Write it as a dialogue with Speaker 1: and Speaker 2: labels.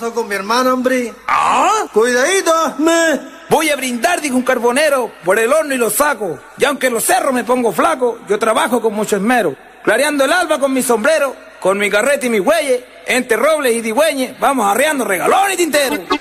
Speaker 1: pasó con mi hermano, hombre?
Speaker 2: ¿Ah?
Speaker 1: Cuidadito.
Speaker 2: Voy a brindar, dijo un carbonero, por el horno y los sacos. Y aunque en los cerros me pongo flaco, yo trabajo con mucho esmero. Clareando el alba con mi sombrero, con mi carreta y mis güeyes, entre robles y digüeñes, vamos arreando regalones y tinteros.